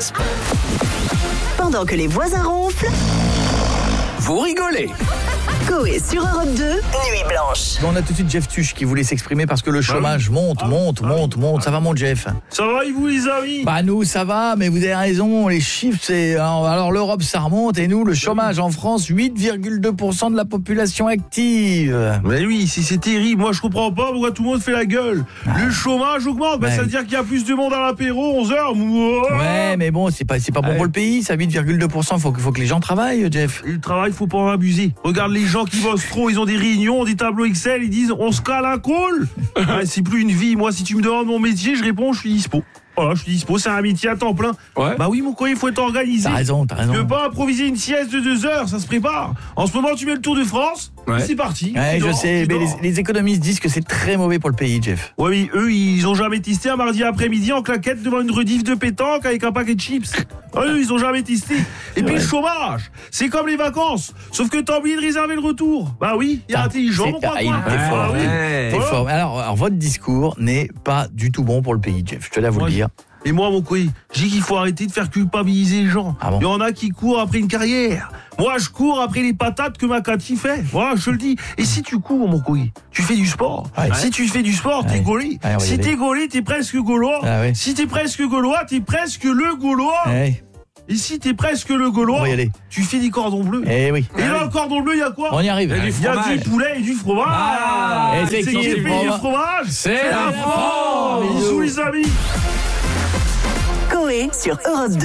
Pendant que les voisins ronflent, Vous rigolez. Coé sur Europe 2, Nuit Blanche. On a tout de suite Jeff Tuch qui voulait s'exprimer parce que le chômage monte. Ça va mon Jeff? Ça va et vous les amis? Bah nous ça va, mais vous avez raison, les chiffres c'est... Alors l'Europe ça remonte et nous le chômage en France, 8,2% de la population active. Mais oui, c'est terrible, moi je comprends pas pourquoi tout le monde fait la gueule. Le chômage augmente, Ouais. ça veut dire qu'il y a plus de monde à l'apéro, 11h. Ouais mais bon c'est pas bon pour le pays, ça 8,2%, faut que les gens travaillent Jeff. Et le travail, faut pas en abuser. Regarde les gens qui bossent trop, ils ont des réunions, des tableaux Excel, ils disent on se cale un call. Ouais, c'est plus une vie, moi si tu me demandes mon métier, je réponds je suis dispo. Voilà, je suis dispo, c'est un métier à temps plein. Ouais. Bah oui mon coin, il faut être organisé. T'as raison. Tu peux pas improviser une sieste de 2 heures, ça se prépare. En ce moment tu mets le Tour de France, Ouais. c'est parti. Ouais, Tu je dors, sais, tu mais dors. les économistes disent que c'est très mauvais pour le pays, Jeff. Ouais, mais eux, ils ont jamais testé un mardi après-midi en claquette devant une rediff de pétanque avec un paquet de chips. Eux, ils ont jamais testé. Et puis le chômage, c'est comme les vacances, sauf que t'as oublié de réserver le retour. Bah oui, il y a intelligent, mon T'es coin. fort. Alors votre discours n'est pas du tout bon pour le pays, Jeff. Je te l'avoue Moi, le dire. Et moi, mon couille, je dis qu'il faut arrêter de faire culpabiliser les gens. Ah bon? Il y en a qui courent après une carrière. Moi, je cours après les patates que ma Cathy fait. Voilà, je te le dis. Et si tu cours, mon couille, tu fais du sport. Ouais. Si tu fais du sport, t'es Ouais. gaulé. Ouais, on va y Si aller. t'es gaulé, t'es presque gaulois. Ah ouais. Si t'es presque gaulois, t'es presque le gaulois. Eh, Et si t'es presque le gaulois, on va y aller. tu fais des cordons bleus. Eh oui. Et dans le cordon bleu, il y a quoi? On y arrive. Il y a du Il y a fromage. du poulet et du fromage. Ah, et c'est c'est qui qui le fait du fromage? fromage? C'est la France. Bisous les amis. Coé sur Europe 2.